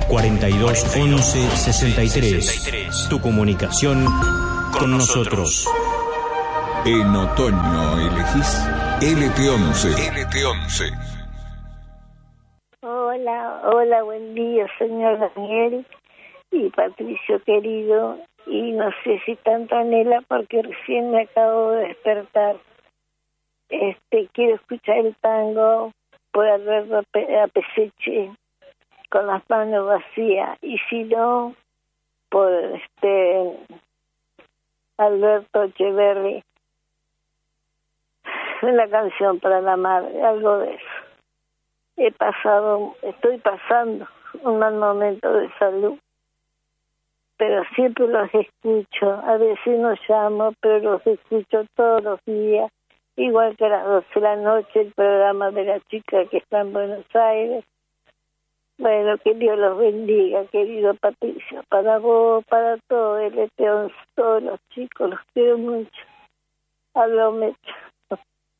42 11 63. Tu comunicación con nosotros. En otoño elegís LT11. LT11. Hola, buen día, señor Daniel y Patricio querido. Y no sé si tanto anhela porque recién me acabo de despertar. Quiero escuchar el tango por Alberto Peseche, Con las manos vacías, y si no, por Alberto Echeverri, una canción para la madre, algo de eso. Estoy pasando un mal momento de salud, pero siempre los escucho. A veces no llamo, pero los escucho todos los días, igual que a las 12 de la noche el programa de la chica que está en Buenos Aires. Bueno, que Dios los bendiga, querido Patricio, para vos, para todo el LT11, todos los chicos, los quiero mucho. Hablo, Mecha.